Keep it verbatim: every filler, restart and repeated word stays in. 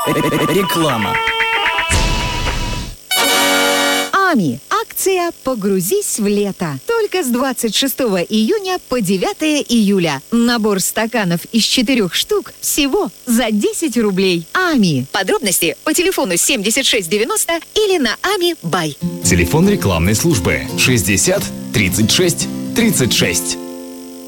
Реклама. АМИ. Акция «Погрузись в лето». Только с двадцать шестого июня по девятое июля. Набор стаканов из четырех штук всего за десять рублей. АМИ. Подробности по телефону семьдесят шесть девяносто или на ами бай. Телефон рекламной службы шестьдесят тридцать шесть тридцать шесть.